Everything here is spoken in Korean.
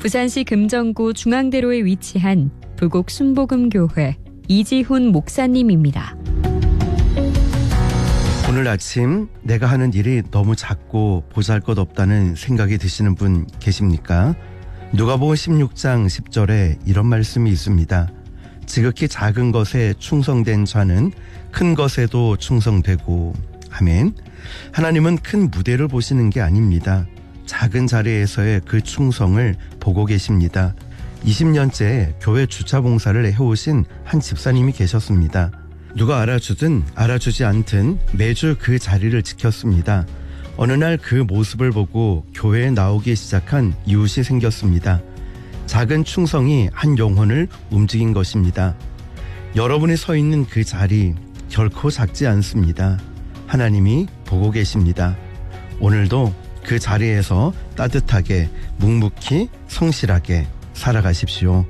부산시 금정구 중앙대로에 위치한 부곡 순복음교회 이지훈 목사님입니다. 오늘 아침 내가 하는 일이 너무 작고 보잘것없다는 생각이 드시는 분 계십니까? 누가복음 16장 10절에 이런 말씀이 있습니다. 지극히 작은 것에 충성된 자는 큰 것에도 충성되고. 아멘. 하나님은 큰 무대를 보시는 게 아닙니다. 작은 자리에서의 그 충성을 보고 계십니다. 20년째 교회 주차 봉사를 해오신 한 집사님이 계셨습니다. 누가 알아주든 알아주지 않든 매주 그 자리를 지켰습니다. 어느 날 그 모습을 보고 교회에 나오기 시작한 이웃이 생겼습니다. 작은 충성이 한 영혼을 움직인 것입니다. 여러분이 서 있는 그 자리 결코 작지 않습니다. 하나님이 보고 계십니다. 오늘도 그 자리에서 따뜻하게 묵묵히 성실하게 살아가십시오.